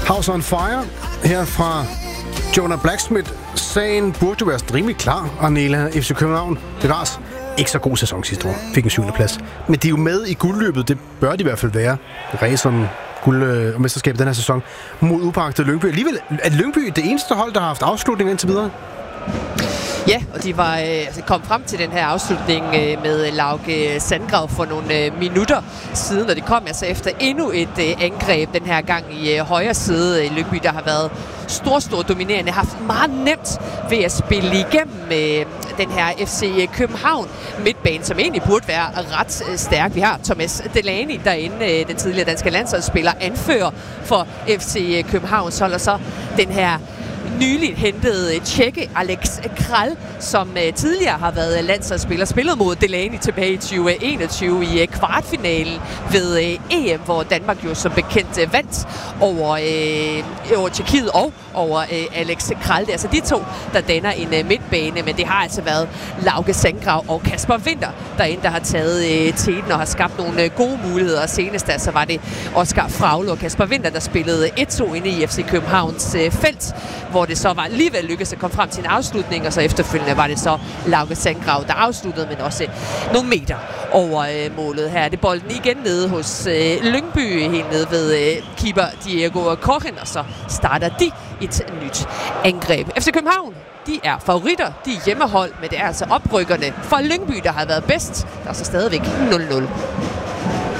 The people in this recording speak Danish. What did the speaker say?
House on Fire her fra Jonah Blacksmith. Sagen burde jo være rimelig klar, Arnela. FC København, bevares. Ikke så god sæson sidste år. Fik en 7. plads. Men de er jo med i guldløbet. Det bør de i hvert fald være. Ræs om guld- og mesterskab den her sæson mod upåagtet Lyngby. Alligevel er Lyngby det eneste hold, der har haft afslutning indtil videre. Ja, og de var kom frem til den her afslutning med Lauke Sandgrav for nogle minutter siden, og det kom altså efter endnu et angreb den her gang i højre side. Lyngby, der har været stor dominerende, har haft meget nemt ved at spille igennem den her FC København midtbane, som egentlig burde være ret stærk. Vi har Thomas Delaney derinde, den tidligere danske landsholdsspiller, anfører for FC Københavns hold, og så den her nyligt hentede tjekke Alex Kral, som tidligere har været landsholdsspiller, spillet mod Delaney tilbage i 2021 i kvartfinalen ved EM, hvor Danmark jo som bekendt vandt over Tjekkiet og over Alex Kral. Det er altså de to, der danner en midtbane, men det har altså været Lauke Sandgrav og Kasper Winther derinde, der har taget teten og har skabt nogle gode muligheder. Senest så var det Oscar Fraule og Kasper Winther, der spillede 1-2 inde i FC Københavns felt, hvor det så var alligevel lykkedes at komme frem til en afslutning, og så efterfølgende var det så Lauke Sandgrav, der afsluttede, men også nogle meter over målet. Her er det bolden igen nede hos Lyngby, helt nede ved keeper Diego Kochen, og så starter de et nyt angreb. FC København, de er favoritter, de er hjemmehold, men det er altså oprykkerne for Lyngby, der har været bedst. Der er så stadigvæk 0-0.